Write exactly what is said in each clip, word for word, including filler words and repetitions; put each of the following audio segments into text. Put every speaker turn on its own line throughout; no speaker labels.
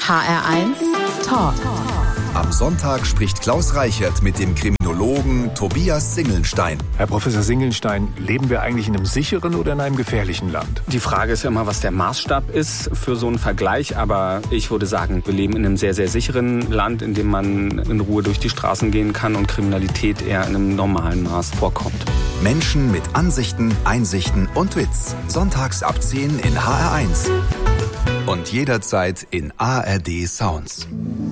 H R eins Talk.
Am Sonntag spricht Klaus Reichert mit dem Kriminologen Tobias Singelnstein.
Herr Professor Singelnstein, leben wir eigentlich in einem sicheren oder in einem gefährlichen Land?
Die Frage ist ja immer, was der Maßstab ist für so einen Vergleich. Aber ich würde sagen, wir leben in einem sehr, sehr sicheren Land, in dem man in Ruhe durch die Straßen gehen kann und Kriminalität eher in einem normalen Maß vorkommt.
Menschen mit Ansichten, Einsichten und Witz. Sonntags ab zehn in H R eins. Und jederzeit in A R D Sounds.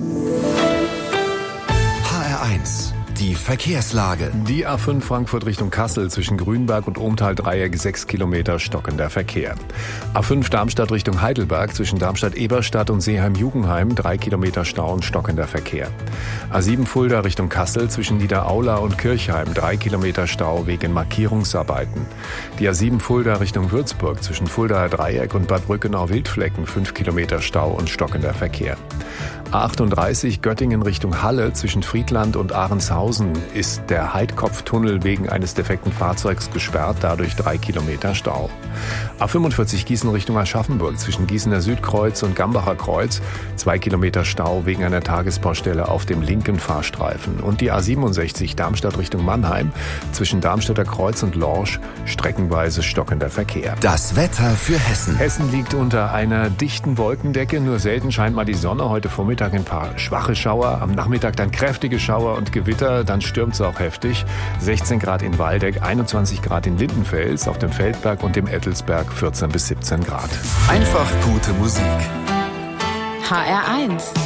H R eins. Die Verkehrslage.
Die A fünf Frankfurt Richtung Kassel zwischen Grünberg und Ohmtal-Dreieck sechs Kilometer stockender Verkehr. A fünf Darmstadt Richtung Heidelberg zwischen Darmstadt-Eberstadt und Seeheim-Jugenheim drei Kilometer Stau und stockender Verkehr. A sieben Fulda Richtung Kassel zwischen Niederaula und Kirchheim drei Kilometer Stau wegen Markierungsarbeiten. Die A sieben Fulda Richtung Würzburg zwischen Fuldaer Dreieck und Bad Brückenau-Wildflecken fünf Kilometer Stau und stockender Verkehr. A achtunddreißig Göttingen Richtung Halle zwischen Friedland und Ahrenshausen ist der Heidkopftunnel wegen eines defekten Fahrzeugs gesperrt, dadurch drei Kilometer Stau. A fünfundvierzig Gießen Richtung Aschaffenburg zwischen Gießener Südkreuz und Gambacher Kreuz zwei Kilometer Stau wegen einer Tagesbaustelle auf dem linken Fahrstreifen. Und die A siebenundsechzig Darmstadt Richtung Mannheim zwischen Darmstädter Kreuz und Lorsch streckenweise stockender Verkehr.
Das Wetter für Hessen.
Hessen liegt unter einer dichten Wolkendecke, nur selten scheint mal die Sonne. Heute Vormittag ein paar schwache Schauer, am Nachmittag dann kräftige Schauer und Gewitter, dann stürmt es auch heftig. sechzehn Grad in Waldeck, einundzwanzig Grad in Lindenfels, auf dem Feldberg und dem Ettelsberg vierzehn bis siebzehn Grad.
Einfach gute Musik.
H R eins.